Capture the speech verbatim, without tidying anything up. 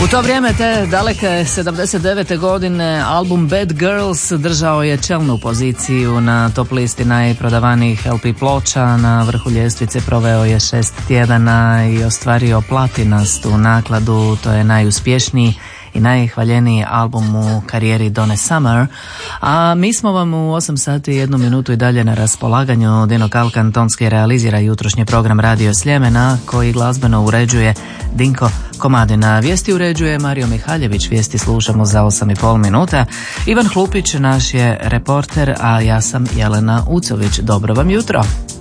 U to vrijeme te daleke sedamdeset devete godine album Bad Girls držao je čelnu poziciju na top listi najprodavanijih L P ploča. Na vrhu ljestvice proveo je šest tjedana i ostvario platinastu nakladu. To je najuspješniji i najhvaljeniji album u karijeri Donna Summer. A mi smo vam u osam sati i jednu minutu i dalje na raspolaganju. Dino Kalkan tonski realizira jutrošnji program Radio Sljemena, koji glazbeno uređuje Dinko Komadina. Vijesti uređuje Mario Mihaljević, vijesti slušamo za osam i pol minuta. Ivan Hlupić naš je reporter, a ja sam Jelena Ucović. Dobro vam jutro.